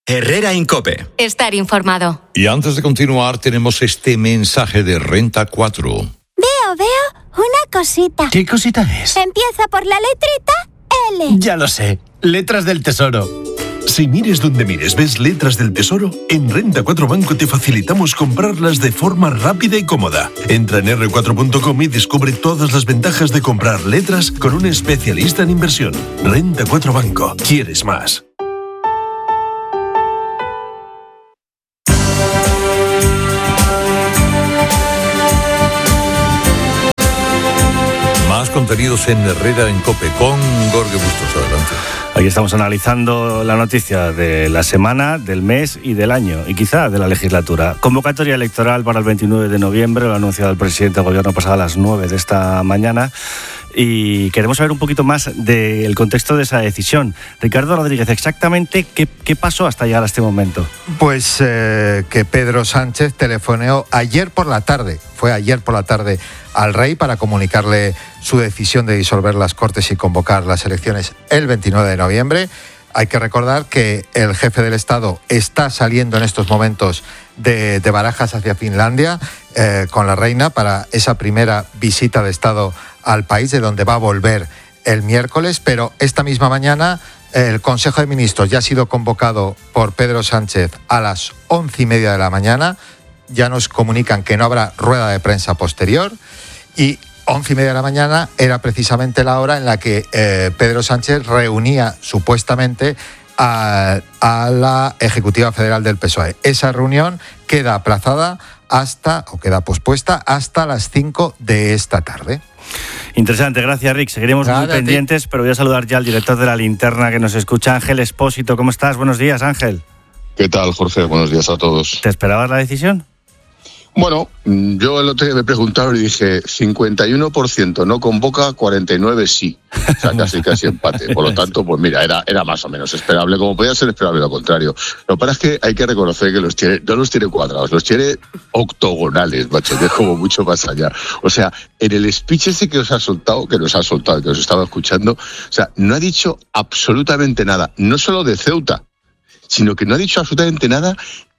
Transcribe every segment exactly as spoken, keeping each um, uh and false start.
Herrera Incope. Estar informado. Y antes de continuar, tenemos este mensaje de Renta cuatro. Veo, veo una cosita. ¿Qué cosita es? Empieza por la letrita L. Ya lo sé. Letras del Tesoro. Si mires donde mires, ves letras del Tesoro, en Renta cuatro Banco te facilitamos comprarlas de forma rápida y cómoda. Entra en erre cuatro punto com y descubre todas las ventajas de comprar letras con un especialista en inversión. Renta cuatro Banco. ¿Quieres más? Más contenidos en Herrera en Cope con Jorge Bustos. Adelante. Aquí estamos analizando la noticia de la semana, del mes y del año, y quizá de la legislatura. Convocatoria electoral para el veintinueve de noviembre, lo ha anunciado el presidente del gobierno pasado a las nueve de esta mañana. Y queremos saber un poquito más del contexto de esa decisión. Ricardo Rodríguez, exactamente qué, qué pasó hasta llegar a este momento. Pues eh, que Pedro Sánchez telefoneó ayer por la tarde, fue ayer por la tarde al rey para comunicarle su decisión de disolver las Cortes y convocar las elecciones el veintinueve de noviembre. Hay que recordar que el jefe del Estado está saliendo en estos momentos de, de Barajas hacia Finlandia eh, con la reina para esa primera visita de Estado al país, de donde va a volver el miércoles, pero esta misma mañana el Consejo de Ministros ya ha sido convocado por Pedro Sánchez a las once y media de la mañana. Ya nos comunican que no habrá rueda de prensa posterior y once y media de la mañana era precisamente la hora en la que eh, Pedro Sánchez reunía supuestamente a, a la Ejecutiva Federal del P S O E. Esa reunión queda aplazada hasta, o queda pospuesta hasta las cinco de esta tarde. Interesante, gracias Rick. Seguiremos Nada, muy pendientes, pero voy a saludar ya al director de La Linterna que nos escucha, Ángel Espósito. ¿Cómo estás? Buenos días, Ángel. ¿Qué tal, Jorge? Buenos días a todos. ¿Te esperabas la decisión? Bueno, yo el otro día me preguntaron y dije cincuenta y uno por ciento no convoca, cuarenta y nueve por ciento sí. O sea, casi casi empate. Por lo tanto, pues mira, era, era más o menos esperable, como podía ser esperable lo contrario. Lo que pasa es que hay que reconocer que los tiene, no los tiene cuadrados, los tiene octogonales, macho, que es como mucho más allá. O sea, en el speech ese que os ha soltado, que nos ha soltado, que os estaba escuchando, o sea, no ha dicho absolutamente nada, no solo de Ceuta, sino que no ha dicho absolutamente nada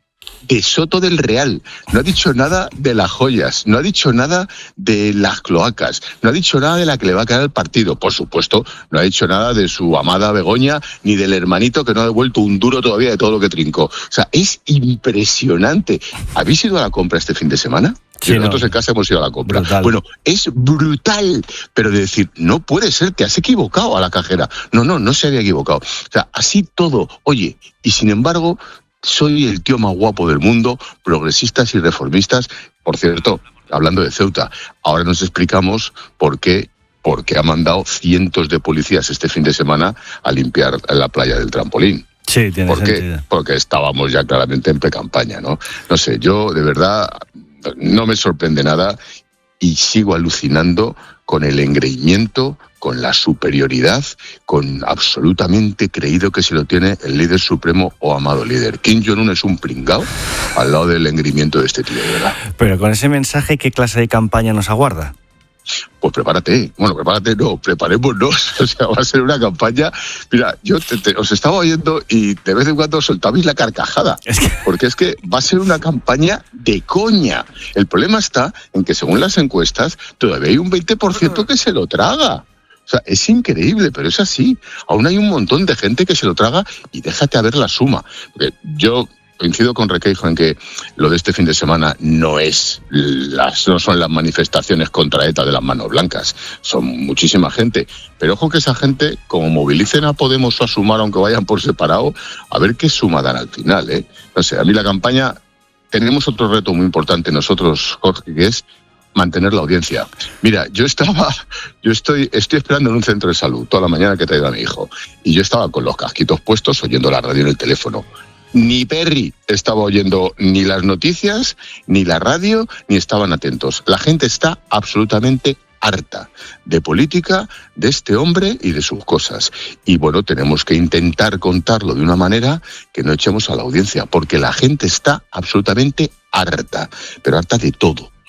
de Soto del Real, no ha dicho nada de las joyas, no ha dicho nada de las cloacas, no ha dicho nada de la que le va a caer al partido, por supuesto, no ha dicho nada de su amada Begoña, ni del hermanito que no ha devuelto un duro todavía de todo lo que trincó. O sea, es impresionante. ¿Habéis ido a la compra este fin de semana? Sí, nosotros no. En casa hemos ido a la compra. Brutal. Bueno, es brutal, pero de decir, no puede ser, te has equivocado a la cajera. No, no, no se había equivocado. O sea, así todo. Oye, y sin embargo, soy el tío más guapo del mundo, progresistas y reformistas. Por cierto, hablando de Ceuta, ahora nos explicamos por qué, por qué ha mandado cientos de policías este fin de semana a limpiar la playa del Trampolín. Sí, tiene ¿Por qué? sentido. Porque estábamos ya claramente en pre-campaña, ¿no? No sé, yo de verdad no me sorprende nada y sigo alucinando con el engreimiento, con la superioridad, con absolutamente creído que se lo tiene el líder supremo o amado líder. Kim Jong-un es un pringao al lado del engreimiento de este tío, de verdad. Pero con ese mensaje, ¿qué clase de campaña nos aguarda? Pues prepárate, bueno, prepárate, no, preparémonos, o sea, va a ser una campaña. Mira, yo te, te, os estaba oyendo y de vez en cuando soltabais la carcajada, es que... porque es que va a ser una campaña de coña. El problema está en que según las encuestas todavía hay un veinte por ciento que se lo traga. O sea, es increíble, pero es así. Aún hay un montón de gente que se lo traga y déjate a ver la suma. Porque yo coincido con Requeijo en que lo de este fin de semana no es las, no son las manifestaciones contra ETA de las manos blancas, son muchísima gente. Pero ojo que esa gente, como movilicen a Podemos o a Sumar, aunque vayan por separado, a ver qué suma dan al final, ¿eh? No sé, a mí la campaña, tenemos otro reto muy importante nosotros, Jorge, que es mantener la audiencia. Mira, yo estaba, yo estoy, estoy esperando en un centro de salud toda la mañana que he traído a mi hijo, y yo estaba con los casquitos puestos oyendo la radio en el teléfono. Ni Perry estaba oyendo ni las noticias, ni la radio, ni estaban atentos. La gente está absolutamente harta de política, de este hombre y de sus cosas. Y bueno, tenemos que intentar contarlo de una manera que no echemos a la audiencia, porque la gente está absolutamente harta, pero harta de todo.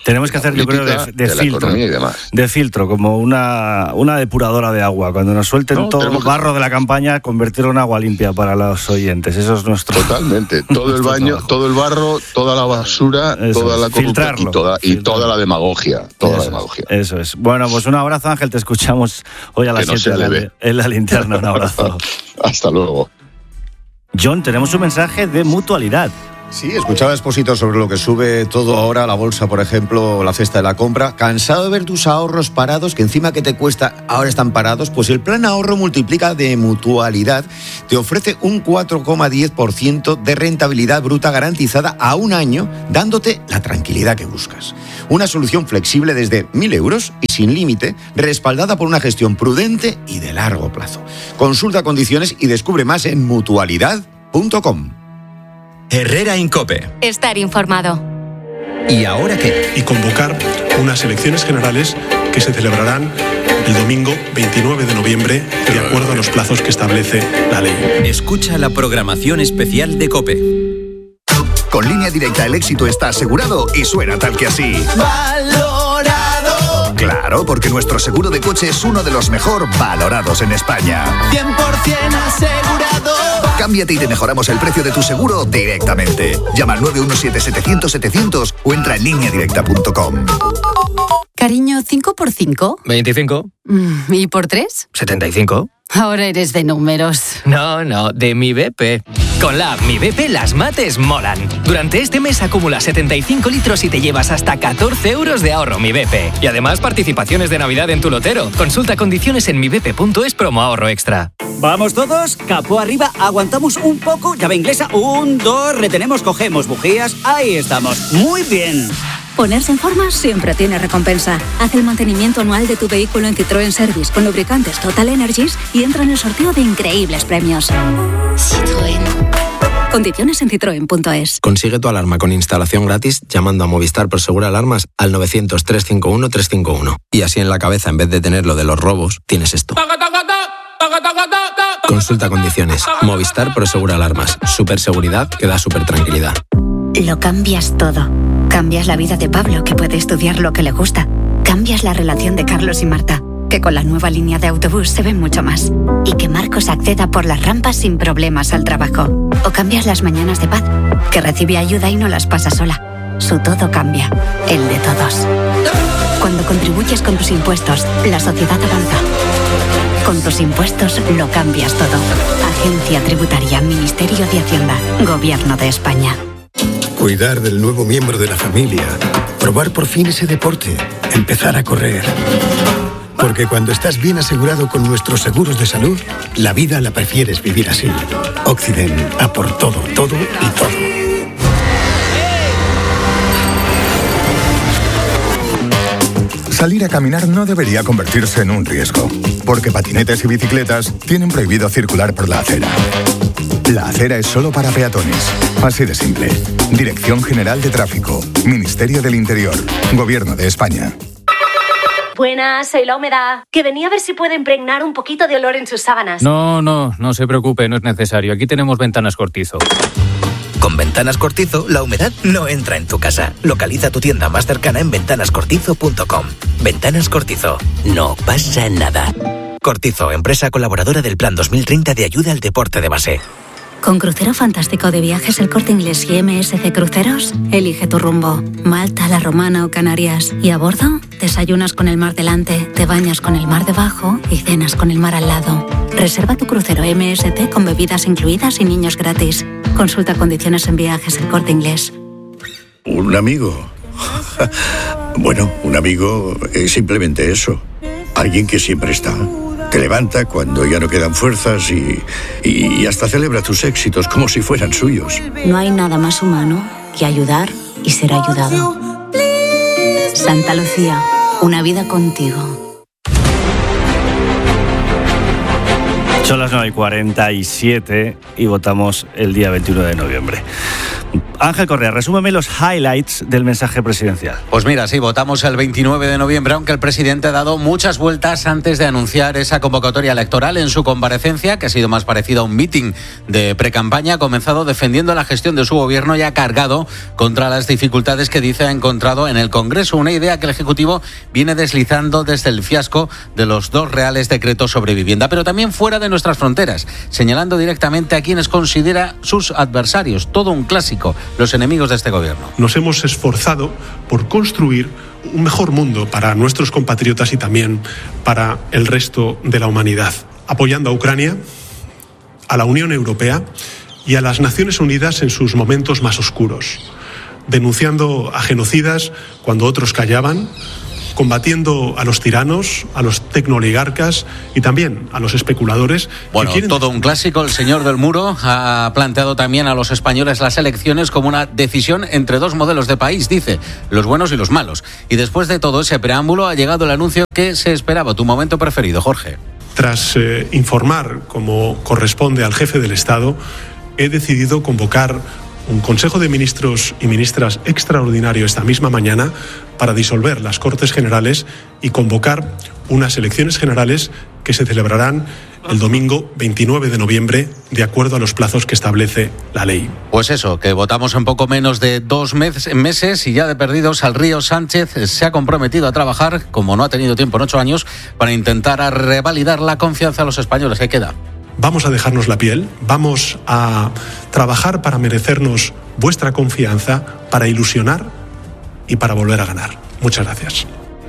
Tenemos que hacer, yo creo, de, de, de filtro. Y demás. De filtro, como una, una depuradora de agua. Cuando nos suelten no, todo el barro que... de la campaña, convertirlo en agua limpia para los oyentes. Eso es nuestro... Totalmente. Todo el baño, trabajo. todo el barro, toda la basura, Eso toda es. la corrupción y toda, y toda la demagogia. Toda Eso la demagogia. Es. Eso es. Bueno, pues un abrazo, Ángel. Te escuchamos hoy a las siete no en, en la linterna. Un abrazo. Hasta luego. John, tenemos un mensaje de mutualidad. Sí, escuchaba a Expósito sobre lo que sube todo ahora, la bolsa, por ejemplo, la cesta de la compra. ¿Cansado de ver tus ahorros parados, que encima que te cuesta ahora están parados? Pues el plan ahorro multiplica de Mutualidad te ofrece un cuatro coma diez por ciento de rentabilidad bruta garantizada a un año, dándote la tranquilidad que buscas. Una solución flexible desde mil euros y sin límite, respaldada por una gestión prudente y de largo plazo. Consulta condiciones y descubre más en mutualidad punto com. Herrera Incope. Estar informado. ¿Y ahora qué? Y convocar unas elecciones generales que se celebrarán el domingo veintinueve de noviembre, de acuerdo a los plazos que establece la ley. Escucha la programación especial de COPE. Con Línea Directa el éxito está asegurado y suena tal que así. ¡Valorado! Claro, porque nuestro seguro de coche es uno de los mejor valorados en España. cien por ciento asegurado. Cámbiate y te mejoramos el precio de tu seguro directamente. Llama al nueve uno siete, setecientos, setecientos o entra en línea directa punto com. Cariño, ¿cinco por cinco? veinticinco. ¿Y por tres? setenta y cinco. Ahora eres de números. No, no, de Mi B P. Con la app Mi B P las mates molan. Durante este mes acumula setenta y cinco litros y te llevas hasta catorce euros de ahorro Mi B P. Y además participaciones de Navidad en tu lotero. Consulta condiciones en mi b p punto es promo ahorro extra. Vamos todos, capó arriba, aguantamos un poco, llave inglesa, un, dos, retenemos, cogemos bujías, ahí estamos. Muy bien. Ponerse en forma siempre tiene recompensa. Haz el mantenimiento anual de tu vehículo en Citroën Service con lubricantes Total Energies y entra en el sorteo de increíbles premios. Citroën. Condiciones en citroen punto es. Consigue tu alarma con instalación gratis llamando a Movistar Prosegur Alarmas al novecientos, trescientos cincuenta y uno, trescientos cincuenta y uno. Y así en la cabeza, en vez de tener lo de los robos, tienes esto. Consulta condiciones. Movistar Prosegur Alarmas. Superseguridad que da super tranquilidad. Lo cambias todo. Cambias la vida de Pablo, que puede estudiar lo que le gusta. Cambias la relación de Carlos y Marta, que con la nueva línea de autobús se ven mucho más. Y que Marcos acceda por las rampas sin problemas al trabajo. O cambias las mañanas de Paz, que recibe ayuda y no las pasa sola. Su todo cambia, el de todos. Cuando contribuyes con tus impuestos, la sociedad avanza. Con tus impuestos lo cambias todo. Agencia Tributaria, Ministerio de Hacienda, Gobierno de España. Cuidar del nuevo miembro de la familia, probar por fin ese deporte, empezar a correr. Porque cuando estás bien asegurado con nuestros seguros de salud, la vida la prefieres vivir así. Occident, a por todo, todo y todo. Salir a caminar no debería convertirse en un riesgo, porque patinetes y bicicletas tienen prohibido circular por la acera. La acera es solo para peatones. Así de simple. Dirección General de Tráfico. Ministerio del Interior. Gobierno de España. Buenas, soy la humedad. Que venía a ver si puede impregnar un poquito de olor en sus sábanas. No, no, no se preocupe, no es necesario. Aquí tenemos Ventanas Cortizo. Con Ventanas Cortizo, la humedad no entra en tu casa. Localiza tu tienda más cercana en ventanas cortizo punto com. Ventanas Cortizo. No pasa nada. Cortizo, empresa colaboradora del Plan dos mil treinta de ayuda al deporte de base. Con Crucero Fantástico de Viajes El Corte Inglés y M S C Cruceros, elige tu rumbo. Malta, La Romana o Canarias. Y a bordo, desayunas con el mar delante, te bañas con el mar debajo y cenas con el mar al lado. Reserva tu crucero M S C con bebidas incluidas y niños gratis. Consulta condiciones en Viajes El Corte Inglés. ¿Un amigo? Bueno, un amigo es simplemente eso. Alguien que siempre está. Te levanta cuando ya no quedan fuerzas y, y hasta celebra tus éxitos como si fueran suyos. No hay nada más humano que ayudar y ser ayudado. Santa Lucía, una vida contigo. Son las nueve y cuarenta y siete y votamos el día veintiuno de noviembre. Ángel Correa, resúmeme los highlights del mensaje presidencial. Pues mira, sí, votamos el veintinueve de noviembre, aunque el presidente ha dado muchas vueltas antes de anunciar esa convocatoria electoral. En su comparecencia, que ha sido más parecida a un mitin de precampaña, ha comenzado defendiendo la gestión de su gobierno y ha cargado contra las dificultades que dice ha encontrado en el Congreso. Una idea que el Ejecutivo viene deslizando desde el fiasco de los dos reales decretos sobre vivienda, pero también fuera de nuestras fronteras, señalando directamente a quienes considera sus adversarios. Todo un clásico, los enemigos de este gobierno. Nos hemos esforzado por construir un mejor mundo para nuestros compatriotas y también para el resto de la humanidad, apoyando a Ucrania, a la Unión Europea y a las Naciones Unidas en sus momentos más oscuros, denunciando a genocidas cuando otros callaban, combatiendo a los tiranos, a los tecnooligarcas y también a los especuladores. Bueno, que quieren... todo un clásico. El señor del Muro ha planteado también a los españoles las elecciones como una decisión entre dos modelos de país, dice, los buenos y los malos. Y después de todo ese preámbulo ha llegado el anuncio que se esperaba. Tu momento preferido, Jorge. Tras eh, informar, como corresponde al jefe del Estado, he decidido convocar un Consejo de Ministros y Ministras extraordinario esta misma mañana para disolver las Cortes Generales y convocar unas elecciones generales que se celebrarán el domingo veintinueve de noviembre, de acuerdo a los plazos que establece la ley. Pues eso, que votamos en poco menos de dos meses y ya de perdidos al Río Sánchez se ha comprometido a trabajar, como no ha tenido tiempo en ocho años, para intentar revalidar la confianza a los españoles. ¿Qué queda? Vamos a dejarnos la piel, vamos a trabajar para merecernos vuestra confianza, para ilusionar y para volver a ganar. Muchas gracias.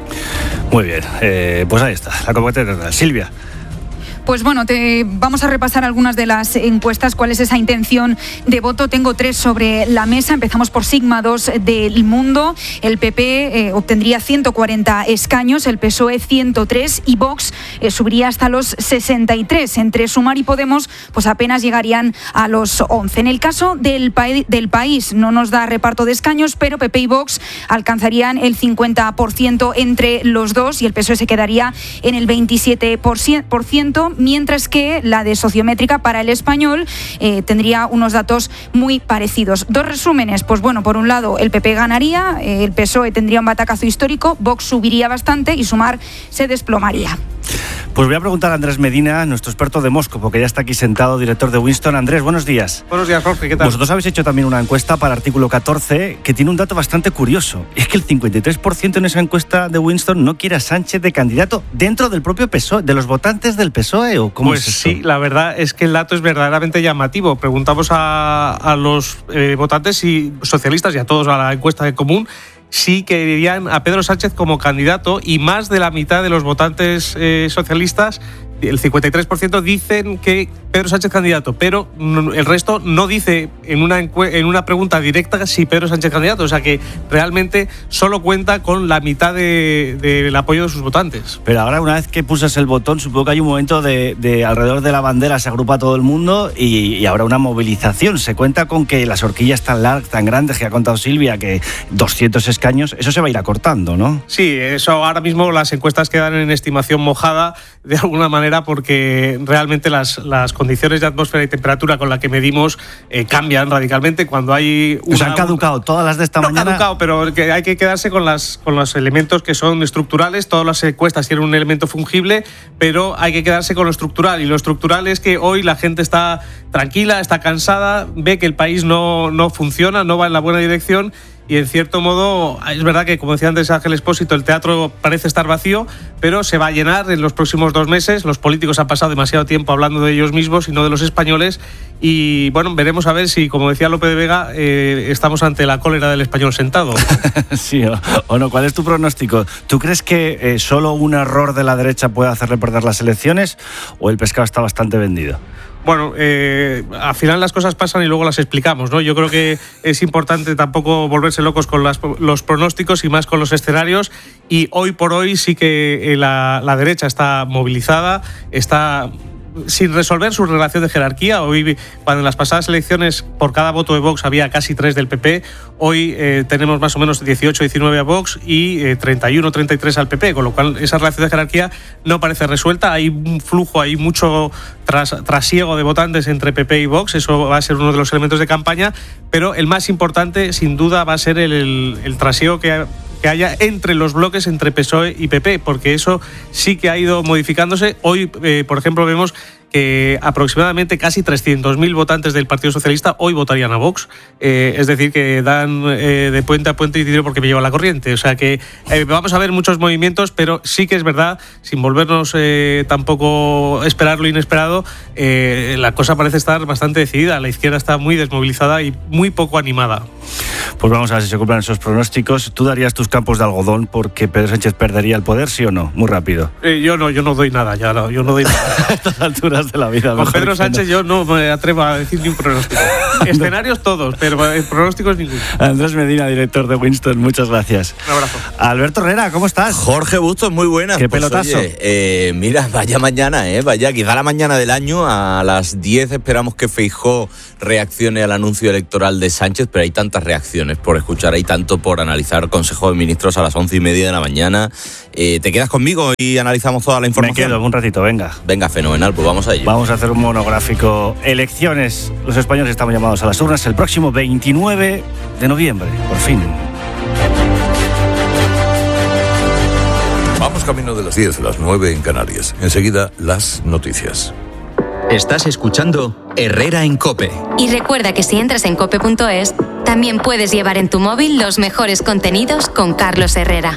Muy bien, eh, pues ahí está, la convocatoria. Silvia. Pues bueno, te vamos a repasar algunas de las encuestas. ¿Cuál es esa intención de voto? Tengo tres sobre la mesa. Empezamos por Sigma dos del Mundo. El P P eh, obtendría ciento cuarenta escaños, el P S O E ciento tres y Vox eh, subiría hasta los sesenta y tres. Entre Sumar y Podemos, pues apenas llegarían a los once. En el caso del, pa- del país, no nos da reparto de escaños, pero P P y Vox alcanzarían el cincuenta por ciento entre los dos y el P S O E se quedaría en el veintisiete por ciento. Mientras que la de Sociométrica para el Español eh, tendría unos datos muy parecidos. Dos resúmenes, pues bueno, por un lado el P P ganaría, eh, el P S O E tendría un batacazo histórico, Vox subiría bastante y Sumar se desplomaría. Pues voy a preguntar a Andrés Medina, nuestro experto de Moscú, porque ya está aquí sentado, director de Winston. Andrés, buenos días. Buenos días, Jorge, ¿qué tal? Vosotros habéis hecho también una encuesta para Artículo catorce que tiene un dato bastante curioso. Es que el cincuenta y tres por ciento en esa encuesta de Winston no quiere a Sánchez de candidato dentro del propio P S O E, de los votantes del P S O E, ¿o cómo pues es eso? Sí, la verdad es que el dato es verdaderamente llamativo. Preguntamos a, a los eh, votantes y socialistas y a todos a la encuesta en común sí querían a Pedro Sánchez como candidato y más de la mitad de los votantes eh, socialistas, el cincuenta y tres por ciento, dicen que Pedro Sánchez candidato, pero el resto no dice en una, en una pregunta directa si Pedro Sánchez candidato. O sea que realmente solo cuenta con la mitad de, de, del apoyo de sus votantes. Pero ahora, una vez que pulsas el botón, supongo que hay un momento de, de alrededor de la bandera se agrupa todo el mundo y, y habrá una movilización. Se cuenta con que las horquillas tan largas, tan grandes que ha contado Silvia, que doscientos escaños, eso se va a ir acortando, ¿no? Sí, eso ahora mismo las encuestas quedan en estimación mojada de alguna manera porque realmente las, las condiciones de atmósfera y temperatura con la que medimos eh, cambian radicalmente cuando hay... Una, pues han caducado todas las de esta no mañana. caducado, pero que hay que quedarse con, las, con los elementos que son estructurales. Todas las encuestas tienen un elemento fungible, pero hay que quedarse con lo estructural. Y lo estructural es que hoy la gente está tranquila, está cansada, ve que el país no, no funciona, no va en la buena dirección. Y en cierto modo, es verdad que, como decía antes Ángel Expósito, el teatro parece estar vacío, pero se va a llenar en los próximos dos meses. Los políticos han pasado demasiado tiempo hablando de ellos mismos y no de los españoles. Y bueno, veremos a ver si, como decía Lope de Vega, eh, estamos ante la cólera del español sentado. Sí, o, o no. ¿Cuál es tu pronóstico? ¿Tú crees que eh, solo un error de la derecha puede hacerle perder las elecciones o el pescado está bastante vendido? Bueno, eh, al final las cosas pasan y luego las explicamos, ¿no? Yo creo que es importante tampoco volverse locos con las, los pronósticos y más con los escenarios. Y hoy por hoy sí que la, la derecha está movilizada, está sin resolver su relación de jerarquía. Hoy, cuando en las pasadas elecciones por cada voto de Vox había casi tres del P P, hoy eh, tenemos más o menos dieciocho, diecinueve a Vox y eh, treinta y uno, treinta y tres al P P, con lo cual esa relación de jerarquía no parece resuelta. Hay un flujo, hay mucho tras, trasiego de votantes entre P P y Vox, eso va a ser uno de los elementos de campaña, pero el más importante sin duda va a ser el, el, el trasiego que que haya entre los bloques entre P S O E y P P, porque eso sí que ha ido modificándose. Hoy, eh, por ejemplo, vemos que aproximadamente casi trescientos mil votantes del Partido Socialista hoy votarían a Vox, eh, es decir, que dan eh, de puente a puente y dinero porque me lleva la corriente. O sea que eh, vamos a ver muchos movimientos, pero sí que es verdad, sin volvernos eh, tampoco esperar lo inesperado, eh, la cosa parece estar bastante decidida. La izquierda está muy desmovilizada y muy poco animada. Pues vamos a ver si se cumplen esos pronósticos. ¿Tú darías tus campos de algodón porque Pedro Sánchez perdería el poder, sí o no? Muy rápido. Eh, yo no, yo no doy nada, ya no, yo no doy nada. A estas alturas de la vida. Con Pedro Sánchez no. Yo no me atrevo a decir ni un pronóstico. Escenarios todos, pero pronósticos ninguno. Andrés Medina, director de Winston, muchas gracias. Un abrazo. Alberto Herrera, ¿cómo estás? Jorge Bustos, muy buenas. Qué pues, pelotazo. Oye, eh, mira, vaya mañana, eh, vaya, quizá la mañana del año, a las diez esperamos que Feijóo reaccione al anuncio electoral de Sánchez, pero hay tantas reacciones por escuchar, hay tanto por analizar. Consejo de Ministros a las once y media de la mañana. Eh, ¿Te quedas conmigo y analizamos toda la información? Me quedo un ratito, venga. Venga, fenomenal, pues vamos a ello. Vamos a hacer un monográfico. Elecciones. Los españoles estamos llamados a las urnas el próximo veintinueve de noviembre, por fin. Vamos camino de las diez, las nueve en Canarias. Enseguida, las noticias. Estás escuchando Herrera en COPE. Y recuerda que si entras en cope punto es, también puedes llevar en tu móvil los mejores contenidos con Carlos Herrera.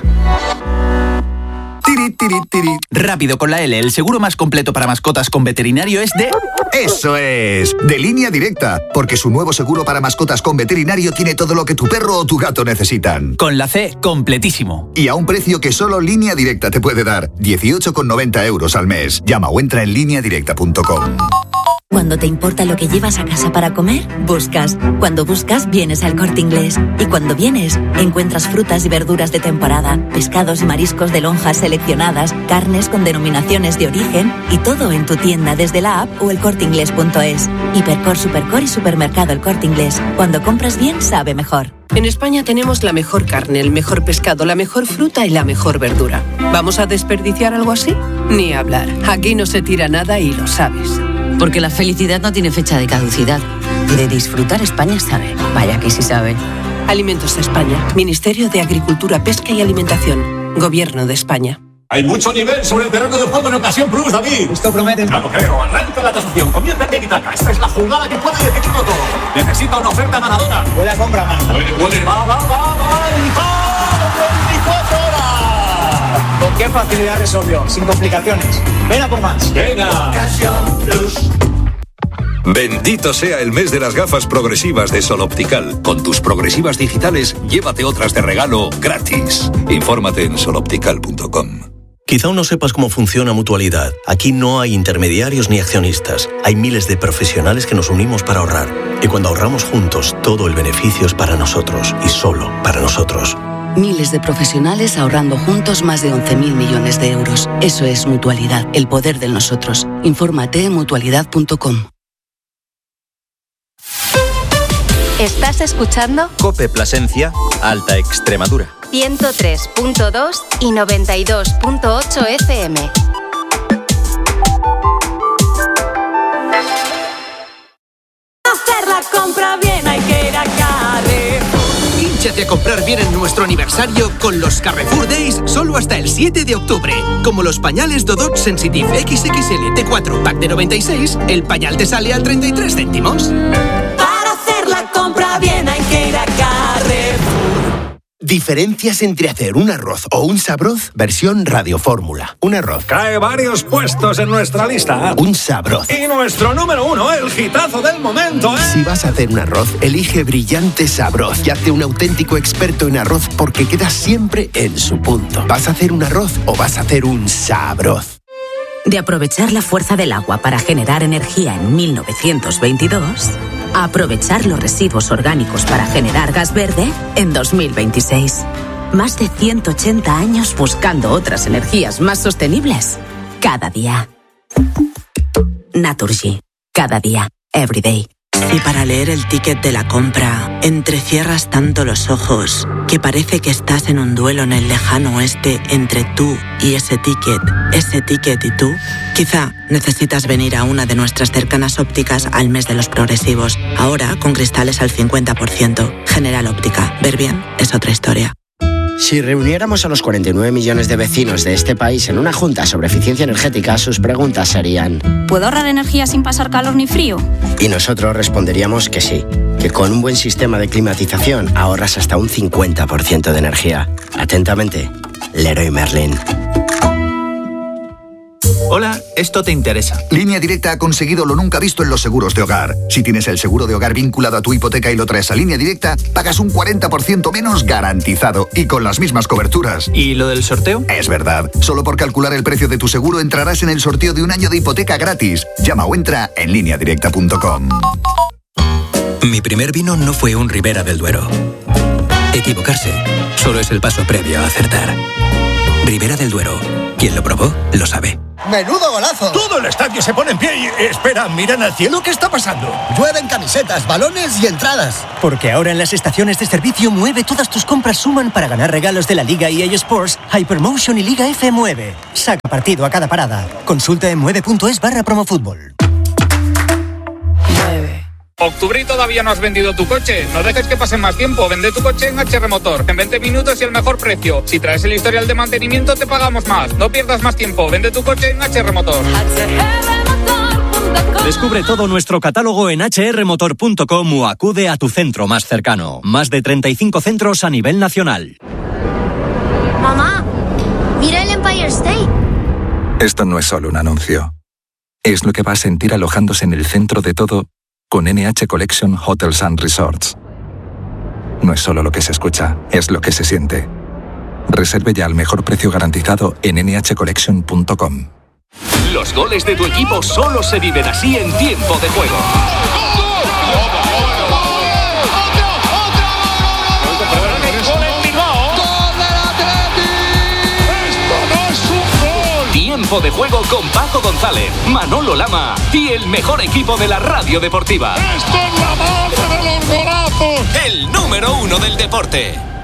Tiri, tiri, tiri. Rápido con la L, el seguro más completo para mascotas con veterinario es de... ¡Eso es! De Línea Directa, porque su nuevo seguro para mascotas con veterinario tiene todo lo que tu perro o tu gato necesitan. Con la C, completísimo. Y a un precio que solo Línea Directa te puede dar, dieciocho con noventa euros al mes. Llama o entra en línea directa punto com. Cuando te importa lo que llevas a casa para comer, buscas. Cuando buscas, vienes al Corte Inglés. Y cuando vienes, encuentras frutas y verduras de temporada, pescados y mariscos de lonjas seleccionadas, carnes con denominaciones de origen y todo en tu tienda desde la app o el corte inglés punto es. Hipercor, Supercor y Supermercado El Corte Inglés. Cuando compras bien, sabe mejor. En España tenemos la mejor carne, el mejor pescado, la mejor fruta y la mejor verdura. ¿Vamos a desperdiciar algo así? Ni hablar. Aquí no se tira nada y lo sabes. Porque la felicidad no tiene fecha de caducidad. Y de disfrutar España sabe. Vaya que sí sabe. Alimentos de España. Ministerio de Agricultura, Pesca y Alimentación. Gobierno de España. Hay mucho nivel sobre el terreno de juego en Ocasión Plus, David. Esto promete. Ya lo creo. Arranca la tasación. Comienza el tiki-taka. Esta es la jugada que puede decidirlo todo. Necesita una oferta ganadora. Buena compra, más. Puede, puede. Va, va, va, va. veinticuatro horas. ¿Con qué facilidad resolvió? Sin complicaciones. Ven a por más. Venga. Ocasión Plus. Bendito sea el mes de las gafas progresivas de Sol Optical. Con tus progresivas digitales, llévate otras de regalo gratis. Infórmate en sol optical punto com. Quizá aún no sepas cómo funciona Mutualidad. Aquí no hay intermediarios ni accionistas. Hay miles de profesionales que nos unimos para ahorrar. Y cuando ahorramos juntos, todo el beneficio es para nosotros y solo para nosotros. Miles de profesionales ahorrando juntos más de once mil millones de euros. Eso es Mutualidad, el poder del nosotros. Infórmate en mutualidad punto com. ¿Estás escuchando? COPE Plasencia, Alta Extremadura. ciento tres punto dos y noventa y dos punto ocho F M. Hacer la compra bien hay que ir a Carrefour. Hínchate a comprar bien en nuestro aniversario con los Carrefour Days solo hasta el siete de octubre. Como los pañales Dodot Sensitive equis equis ele T cuatro pack de noventa y seis, el pañal te sale a treinta y tres céntimos. Para hacer la compra bien hay que ir a Carrefour. Diferencias entre hacer un arroz o un sabroz, versión radiofórmula. Un arroz. Cae varios puestos en nuestra lista. Un sabroz. Y nuestro número uno, el hitazo del momento, ¿eh? Si vas a hacer un arroz, elige Brillante Sabroz y hazte un auténtico experto en arroz porque queda siempre en su punto. ¿Vas a hacer un arroz o vas a hacer un sabroz? De aprovechar la fuerza del agua para generar energía en mil novecientos veintidós, a aprovechar los residuos orgánicos para generar gas verde en dos mil veintiséis. Más de ciento ochenta años buscando otras energías más sostenibles cada día. Naturgy. Cada día. Every day. Si para leer el ticket de la compra entrecierras tanto los ojos que parece que estás en un duelo en el lejano oeste entre tú y ese ticket, ese ticket y tú, quizá necesitas venir a una de nuestras cercanas ópticas al mes de los progresivos. Ahora con cristales al cincuenta por ciento. General Óptica. Ver bien es otra historia. Si reuniéramos a los cuarenta y nueve millones de vecinos de este país en una junta sobre eficiencia energética, sus preguntas serían: ¿puedo ahorrar energía sin pasar calor ni frío? Y nosotros responderíamos que sí, que con un buen sistema de climatización ahorras hasta un cincuenta por ciento de energía. Atentamente, Leroy Merlin. Hola, esto te interesa. Línea Directa ha conseguido lo nunca visto en los seguros de hogar. Si tienes el seguro de hogar vinculado a tu hipoteca y lo traes a Línea Directa, pagas un cuarenta por ciento menos garantizado y con las mismas coberturas. ¿Y lo del sorteo? Es verdad. Solo por calcular el precio de tu seguro entrarás en el sorteo de un año de hipoteca gratis. Llama o entra en línea directa punto com. Mi primer vino no fue un Ribera del Duero. Equivocarse solo es el paso previo a acertar. Ribera del Duero. Quien lo probó, lo sabe. ¡Menudo golazo! Todo el estadio se pone en pie y... Espera, miran al cielo, ¿qué está pasando? Llueven camisetas, balones y entradas. Porque ahora en las estaciones de servicio Mueve todas tus compras suman para ganar regalos de la Liga E A Sports, Hypermotion y Liga F Mueve. Saca partido a cada parada. Consulta en mueve punto es barra promofútbol. Octubre y todavía no has vendido tu coche. No dejes que pase más tiempo. Vende tu coche en H R Motor. En veinte minutos y el mejor precio. Si traes el historial de mantenimiento te pagamos más. No pierdas más tiempo. Vende tu coche en H R Motor. Descubre todo nuestro catálogo en hache erre motor punto com o acude a tu centro más cercano. Más de treinta y cinco centros a nivel nacional. Mamá, mira el Empire State. Esto no es solo un anuncio. Es lo que va a sentir alojándose en el centro de todo con N H Collection Hotels and Resorts. No es solo lo que se escucha, es lo que se siente. Reserve ya al mejor precio garantizado en ene hache collection punto com. Los goles de tu equipo solo se viven así en tiempo de juego. Tiempo de juego con Paco González, Manolo Lama y el mejor equipo de la radio deportiva. ¡Esto es la madre de los golazos! El número uno del deporte.